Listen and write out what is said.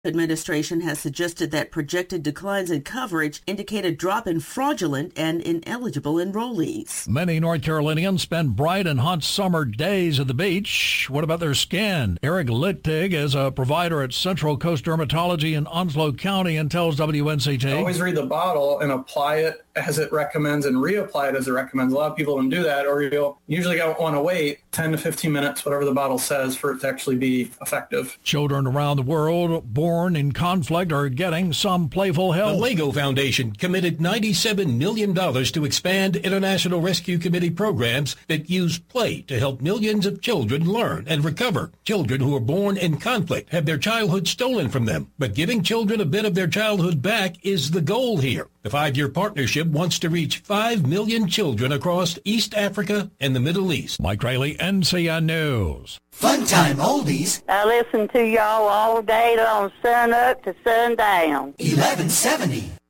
Administration has suggested that projected declines in coverage indicate a drop in fraudulent and ineligible enrollees. Many North Carolinians spend bright and hot summer days at the beach. What about their skin? Eric Lichtig is a provider at Central Coast Dermatology in Onslow County and tells WNCT. Always read the bottle and apply it as it recommends and reapply it as it recommends. A lot of people don't do that, or you'll usually want to wait 10 to 15 minutes, whatever the bottle says, for it to actually be effective. Children around the world born in conflict are getting some playful help. The LEGO Foundation committed $97 million to expand International Rescue Committee programs that use play to help millions of children learn and recover. Children who are born in conflict have their childhood stolen from them, but giving children a bit of their childhood back is the goal here. The 5-year partnership wants to reach 5 million children across East Africa and the Middle East. Mike Rayleigh, NCN News. Fun Time Oldies. I listen to y'all all day long, sun up to sundown. 1170.